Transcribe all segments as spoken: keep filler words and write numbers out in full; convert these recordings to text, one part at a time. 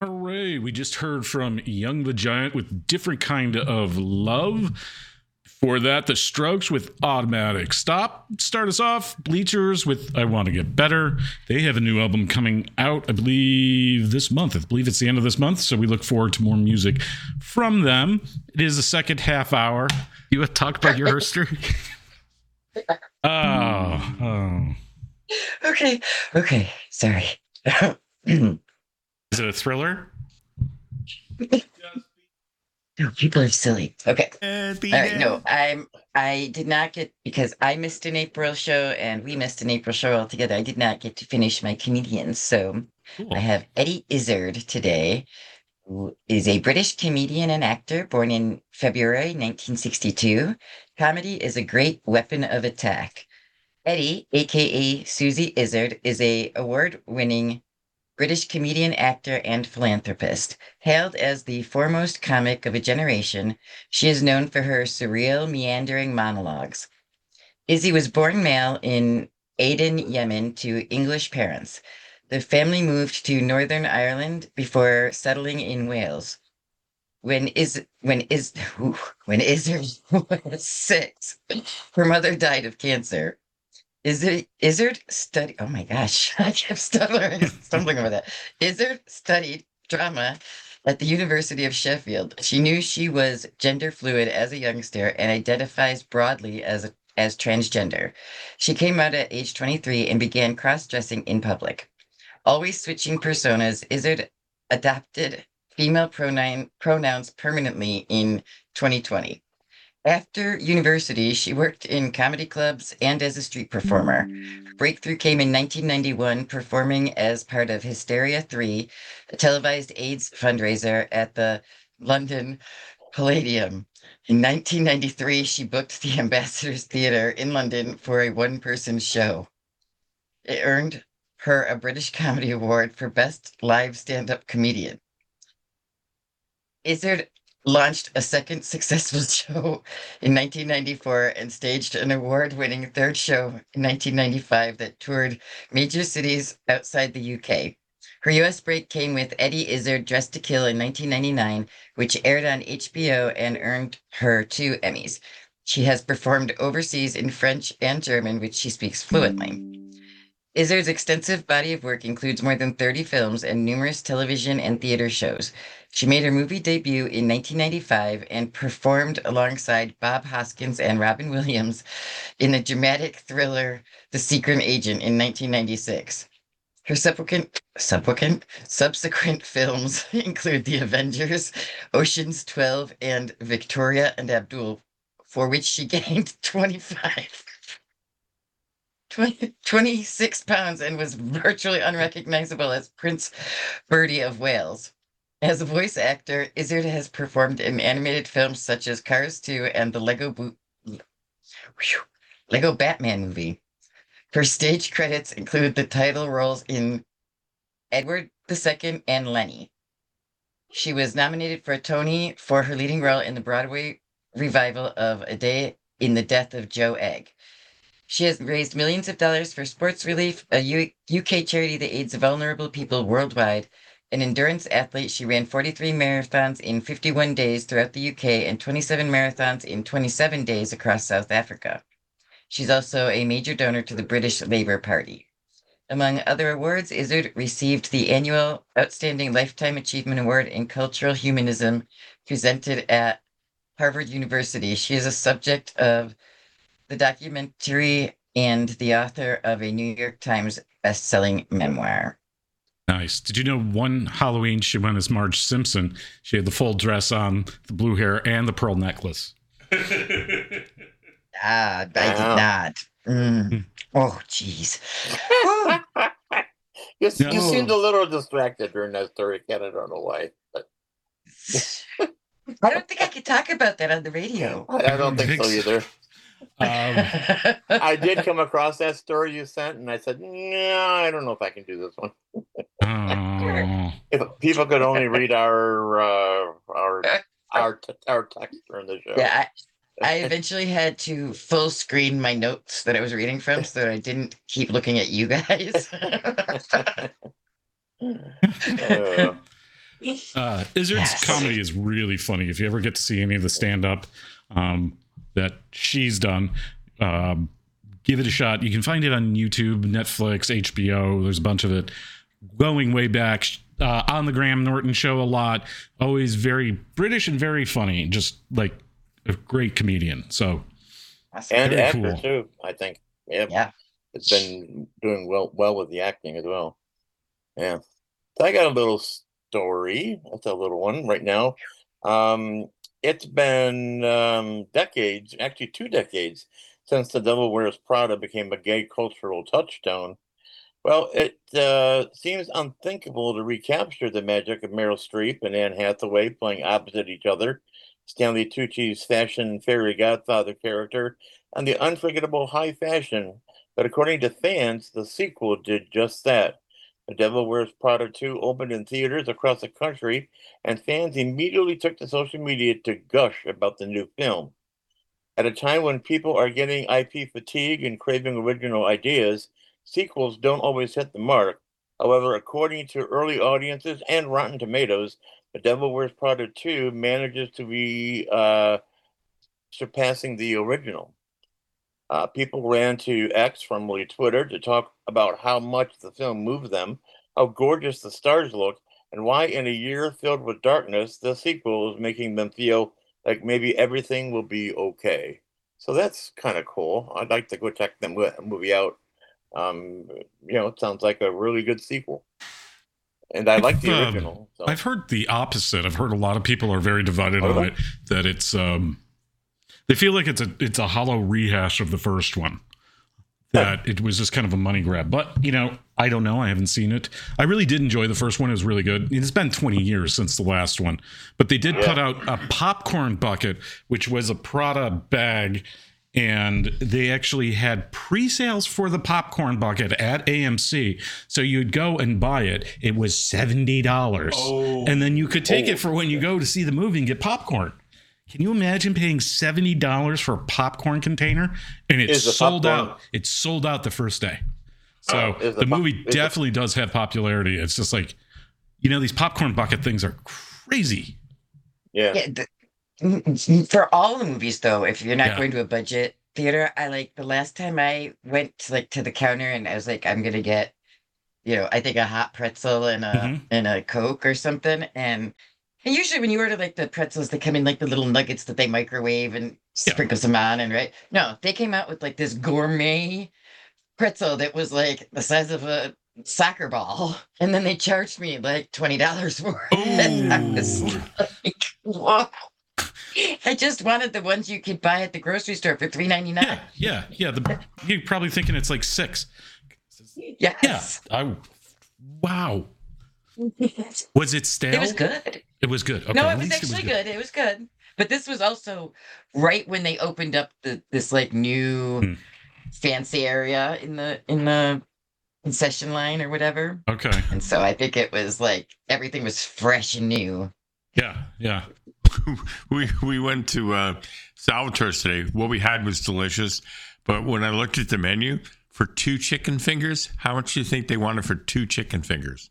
Hooray! We just heard from Young the Giant with Different Kind of Love. For that, The Strokes with Automatic Stop. Start us off, Bleachers with I Want to Get Better. They have a new album coming out, I believe, this month. I believe it's the end of this month, so we look forward to more music from them. It is the second half hour. You want to talk about your history? Oh, oh. Okay, okay, sorry. Is it a thriller? No, people are silly. Okay. All right. No, I'm. I did not get because I missed an April show and we missed an April show altogether. I did not get to finish my comedians, so Cool. I have Eddie Izzard today, who is a British comedian and actor born in February nineteen sixty-two. Comedy is a great weapon of attack. Eddie, aka Susie Izzard, is a award-winning British comedian, actor, and philanthropist. Hailed as the foremost comic of a generation, she is known for her surreal, meandering monologues. Izzy was born male in Aden, Yemen, to English parents. The family moved to Northern Ireland before settling in Wales. When is when is ooh, when Izzard was six, her mother died of cancer. Izzard, Izzard studied, oh my gosh, I kept stumbling, stumbling over that. Izzard studied drama at the University of Sheffield. She knew she was gender fluid as a youngster and identifies broadly as, as transgender. She came out at age twenty-three and began cross-dressing in public. Always switching personas, Izzard adopted female pronoun, pronouns permanently in twenty twenty. After university, she worked in comedy clubs and as a street performer. Her breakthrough came in nineteen ninety-one, performing as part of Hysteria three, a televised AIDS fundraiser at the London Palladium. In nineteen ninety-three, she booked the Ambassadors Theatre in London for a one-person show. It earned her a British Comedy Award for Best Live Stand-Up Comedian. Izzard launched a second successful show in nineteen ninety-four and staged an award-winning third show in nineteen ninety-five that toured major cities outside the U K. Her U S break came with Eddie Izzard Dressed to Kill in nineteen ninety-nine, which aired on H B O and earned her two Emmys. She has performed overseas in French and German, which she speaks fluently. Izzard's extensive body of work includes more than thirty films and numerous television and theater shows. She made her movie debut in nineteen ninety-five and performed alongside Bob Hoskins and Robin Williams in the dramatic thriller The Secret Agent in nineteen ninety-six. Her subsequent, subsequent, subsequent films include The Avengers, Ocean's twelve, and Victoria and Abdul, for which she gained twenty-five. twenty, twenty-six pounds and was virtually unrecognizable as Prince Bertie of Wales. As a voice actor, Izzard has performed in animated films such as Cars two and the Lego Bo- Lego Batman movie. Her stage credits include the title roles in Edward the Second and Lenny. She was nominated for a Tony for her leading role in the Broadway revival of A Day in the Death of Joe Egg. She has raised millions of dollars for Sports Relief, a U- UK charity that aids vulnerable people worldwide. An endurance athlete, she ran forty-three marathons in fifty-one days throughout the U K and twenty-seven marathons in twenty-seven days across South Africa. She's also a major donor to the British Labour Party. Among other awards, Izzard received the annual Outstanding Lifetime Achievement Award in Cultural Humanism presented at Harvard University. She is a subject of the documentary and the author of a New York Times best-selling memoir. Nice. Did you know one Halloween she went as Marge Simpson? She had the full dress on, the blue hair, and the pearl necklace. Ah, I did not. Mm. Oh, jeez. you, No. you seemed a little distracted during that story, Ken. I don't know why. But I don't think I could talk about that on the radio. I, I don't think, think so either. Um, I did come across that story you sent, and I said, "No, I don't know if I can do this one." oh. If people could only read our uh, our our t- our text during the show. Yeah, I, I eventually had to full screen my notes that I was reading from, so that I didn't keep looking at you guys. uh, Uh, Izzard's Yes. comedy is really funny. If you ever get to see any of the stand-up um, that she's done, um, give it a shot. You can find it on YouTube, Netflix, H B O. There's a bunch of it. Going way back, uh, on the Graham Norton show a lot. Always very British and very funny. Just like a great comedian. So Awesome. And Very actor cool. too, I think. Yeah. Yeah. It's been doing well well with the acting as well. Yeah. So I got a little story. That's a little one right now. Um, it's been um, decades, actually two decades, since The Devil Wears Prada became a gay cultural touchstone. Well, it uh, seems unthinkable to recapture the magic of Meryl Streep and Anne Hathaway playing opposite each other, Stanley Tucci's fashion fairy godfather character, and the unforgettable high fashion. But according to fans, the sequel did just that. The Devil Wears Prada two opened in theaters across the country, and fans immediately took to social media to gush about the new film. At a time when people are getting I P fatigue and craving original ideas, sequels don't always hit the mark. However, according to early audiences and Rotten Tomatoes, The Devil Wears Prada two manages to be uh, surpassing the original. Uh, people ran to X, formerly Twitter, to talk about how much the film moved them, how gorgeous the stars look, and why in a year filled with darkness, the sequel is making them feel like maybe everything will be okay. So that's kind of cool. I'd like to go check the mo- movie out. Um, you know, it sounds like a really good sequel. And I like the I've, um, original. So. I've heard the opposite. I've heard a lot of people are very divided Oh, on really? it. That it's um, they feel like it's a it's a hollow rehash of the first one. That it was just kind of a money grab. But you know, I don't know. I haven't seen it. I really did enjoy the first one. It was really good. It's been twenty years since the last one, but they did Yeah. put out a popcorn bucket, which was a Prada bag. And they actually had pre-sales for the popcorn bucket at A M C. So you'd go and buy it. It was seventy dollars. Oh. And then you could take Oh. it for when you go to see the movie and get popcorn. Can you imagine paying seventy dollars for a popcorn container? And it's Is the sold popcorn- out. It's sold out the first day. So Oh, is the, the pop- movie is the- definitely does have popularity. It's just like, you know, these popcorn bucket things are crazy. Yeah. Yeah, the, mm, for all the movies though, if you're not Yeah. going to a budget theater, I like the last time I went to, like to the counter and I was like, I'm gonna get, you know, I think a hot pretzel and a Mhm. and a Coke or something. And, and usually when you order like the pretzels, they come in like the little nuggets that they microwave and Yeah. sprinkle some on and right. No, they came out with like this gourmet pretzel that was like the size of a soccer ball. And then they charged me like twenty dollars for it. And I was Ooh. like, whoa. I just wanted the ones you could buy at the grocery store for three ninety nine. Yeah, yeah, yeah. The, you're probably thinking it's like six. Yes. Yeah. I, wow. Was it stale? It was good. It was good. Okay, no, at it was least actually good. It was good. But this was also right when they opened up the this like new Hmm. fancy area in the in the concession line or whatever. Okay. And so I think it was like everything was fresh and new. Yeah, yeah. we we went to uh, Salvatore's today. What we had was delicious, but when I looked at the menu for two chicken fingers, how much do you think they wanted for two chicken fingers?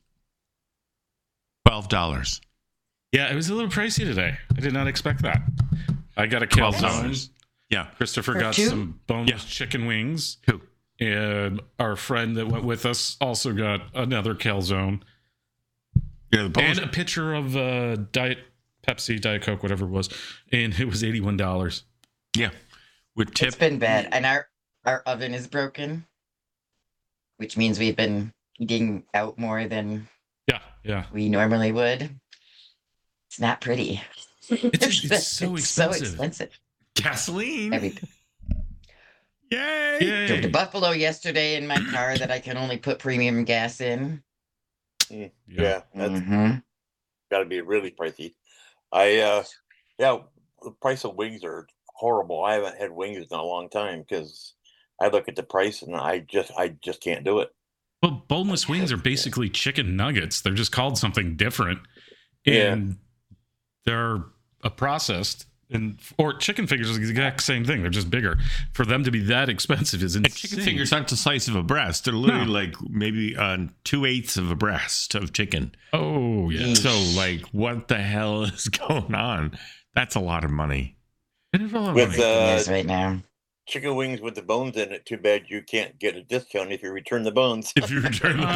Twelve dollars. Yeah, it was a little pricey today. I did not expect that. I got a Twelve calzone. dollars. Yeah. Christopher For got two? some boneless Yeah. chicken wings. Two. And our friend that went with us also got another calzone. Yeah, the And bonus- a pitcher of uh, Diet Pepsi, Diet Coke, whatever it was. And it was eighty-one dollars. yeah. With tip. It's been bad. And our our oven is broken, which means we've been eating out more than Yeah, yeah. we normally would. It's not pretty. It's- it's so It's so expensive. expensive. Gasoline. Everything. Yay. Yay. Drove to Buffalo yesterday in my car that I can only put premium gas in. Mm, Yeah. yeah. That's Mhm. got to be really pricey. I, uh, yeah, the price of wings are horrible. I haven't had wings in a long time because I look at the price and I just, I just can't do it. Well, boneless wings are basically chicken nuggets. They're just called something different. Yeah. And they're a processed And or chicken fingers is the exact same thing. They're just bigger. For them to be that expensive is And insane. chicken fingers aren't the size of a breast. They're literally No. like maybe uh, two eighths of a breast of chicken. Oh yeah, So, like, what the hell is going on? That's a lot of money. it is a lot of With money. It uh, is right now. chicken wings with the bones in it, too bad you can't get a discount if you return the bones. If you return the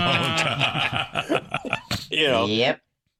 bone. You know, Yep.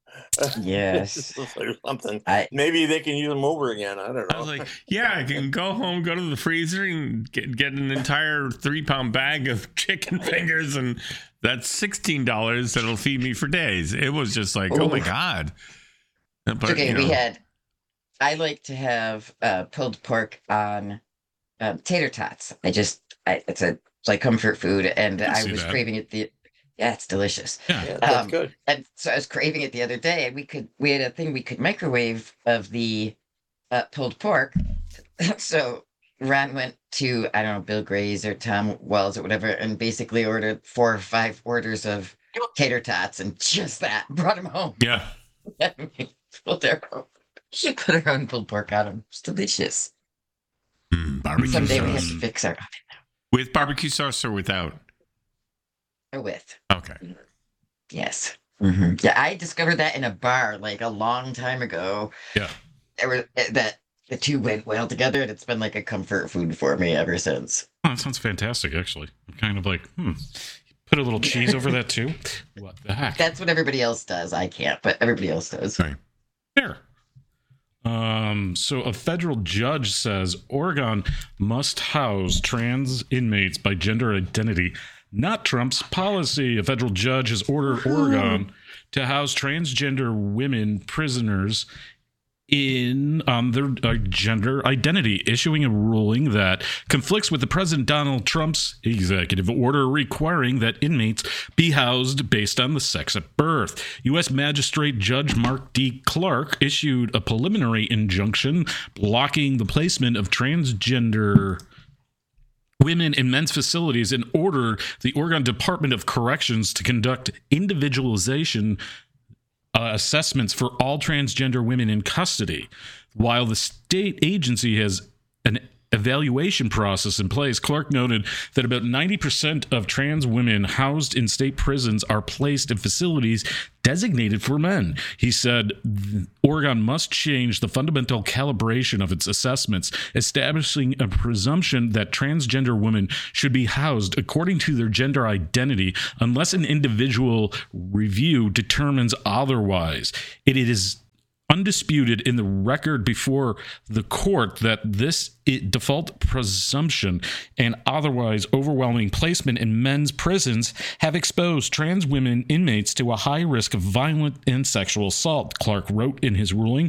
Yes. or something. I Maybe they can use them over again. I don't I know. was like, yeah, I can go home, go to the freezer, and get, get an entire three pound bag of chicken fingers, and that's sixteen dollars that'll feed me for days. It was just like, oh my Ooh. God. But, okay. you We know, had. I like to have uh, pulled pork on um, tater tots. I just, I, it's a like comfort food, and I I see was that. craving it. The yeah, it's delicious. yeah. Yeah, that's Um, good. And so I was craving it the other day. We could, we had a thing we could microwave of the uh, pulled pork. So Ron went to, I don't know, Bill Gray's or Tom Wells or whatever, and basically ordered four or five orders of tater tots and just that, brought them home. yeah. Put their own, she put her own pulled pork on them. It's delicious. Mm, barbecue Someday we have sauce. to fix our With barbecue sauce or without? oven with. Okay. Yes. Mhm. Yeah, I discovered that in a bar like a long time ago. Yeah. There were eh, that the two went well together, and it's been like a comfort food for me ever since. Oh, that sounds fantastic. Actually, I'm kind of like, hmm. Put a little cheese over that too. What the heck? That's what everybody else does. I can't, but everybody else does. Right. There. Um, so a federal judge says Oregon must house trans inmates by gender identity, not Trump's policy. A federal judge has ordered Oregon to house transgender women prisoners in on their uh, gender identity, issuing a ruling that conflicts with the President Donald Trump's executive order requiring that inmates be housed based on the sex at birth. U S Magistrate Judge Mark D. Clark issued a preliminary injunction blocking the placement of transgender women in men's facilities and ordered the Oregon Department of Corrections to conduct individualization Uh, assessments for all transgender women in custody. While the state agency has an evaluation process in place, Clark noted that about ninety percent of trans women housed in state prisons are placed in facilities designated for men. He said Oregon must change the fundamental calibration of its assessments, establishing a presumption that transgender women should be housed according to their gender identity unless an individual review determines otherwise. It is undisputed in the record before the court that this it, default presumption and otherwise overwhelming placement in men's prisons have exposed trans women inmates to a high risk of violent and sexual assault, Clark wrote in his ruling.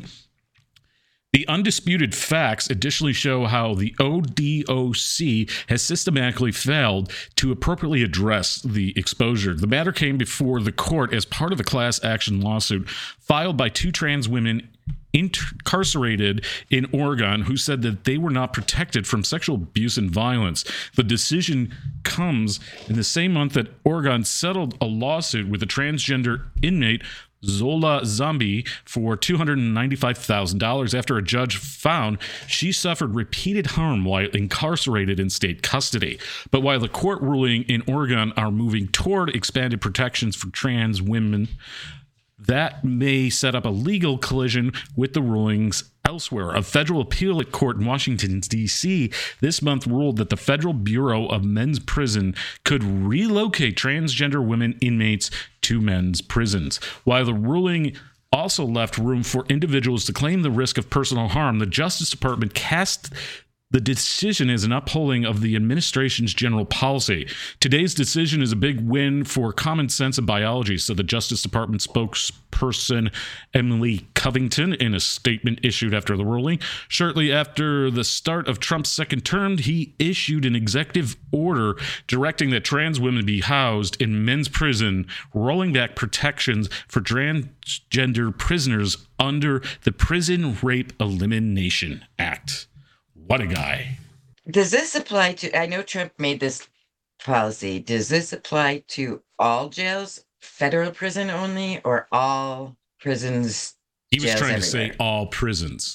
The undisputed facts additionally show how the O D O C has systematically failed to appropriately address the exposure. The matter came before the court as part of a class action lawsuit filed by two trans women incarcerated in Oregon who said that they were not protected from sexual abuse and violence. The decision comes in the same month that Oregon settled a lawsuit with a transgender inmate, Zola Zombie, for two hundred ninety-five thousand dollars after a judge found she suffered repeated harm while incarcerated in state custody. But while the court ruling in Oregon are moving toward expanded protections for trans women, that may set up a legal collision with the rulings elsewhere. A federal appellate court in Washington, D C this month ruled that the Federal Bureau of Men's Prison could relocate transgender women inmates to men's prisons. While the ruling also left room for individuals to claim the risk of personal harm, the Justice Department cast the decision is an upholding of the administration's general policy. Today's decision is a big win for common sense and biology, said the Justice Department spokesperson Emily Covington in a statement issued after the ruling. Shortly after the start of Trump's second term, he issued an executive order directing that trans women be housed in men's prison, rolling back protections for transgender prisoners under the Prison Rape Elimination Act. What a guy. Does this apply to, I know Trump made this policy. Does this apply to all jails, federal prison only, or all prisons? He was jails trying to everywhere? say all prisons.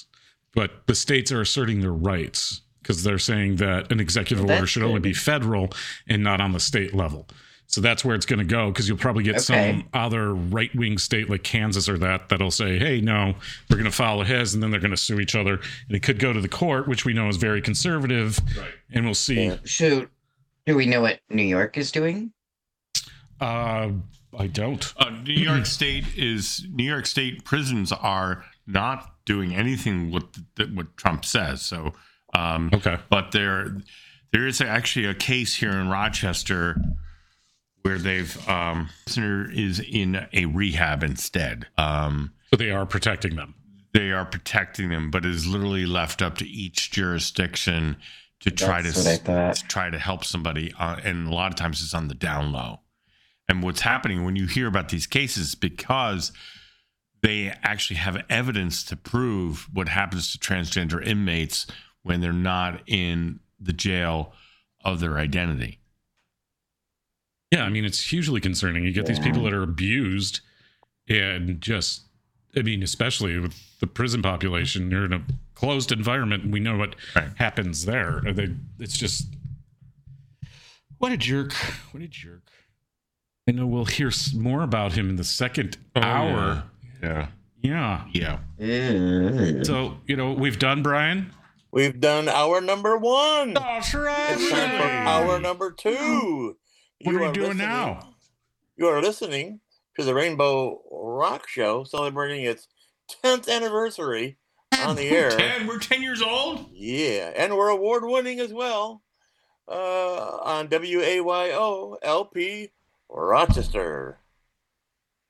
but the states are asserting their rights because they're saying that an executive Well, order that's should only good. be federal and not on the state level. So that's where it's going to go, because you'll probably get Okay. some other right-wing state like Kansas or that that'll say, hey, no, we're going to follow his, and then they're going to sue each other. And it could go to the court, which we know is very conservative, Right. and we'll see. Yeah. So, do we know what New York is doing? Uh, I don't. Uh, New York State is New York State prisons are not doing anything with the, what Trump says. So, um, Okay. but there there is actually a case here in Rochester where they've um, prisoner is in a rehab instead. Um, So they are protecting them. they are protecting them, but it is literally left up to each jurisdiction to try That's to, what I thought. to try to help somebody, uh, and a lot of times it's on the down low. And what's happening when you hear about these cases, because they actually have evidence to prove what happens to transgender inmates when they're not in the jail of their identity. Yeah, I mean, it's hugely concerning. You get these Yeah. people that are abused and just, I mean, especially with the prison population, you're in a closed environment and we know what Right. happens there. They, it's just, what a jerk. What a jerk. I know we'll hear s- more about him in the second hour. Yeah. Yeah. Yeah. Ugh. So, you know, what we've done, Brian. We've done hour number one. That's right. It's time for hour number two. What are we are doing listening- now? You are listening to the Rainbow Rock Show celebrating its tenth anniversary on the air. ten, we're ten years old? Yeah, and we're award winning as well uh, on W A Y O L P Rochester.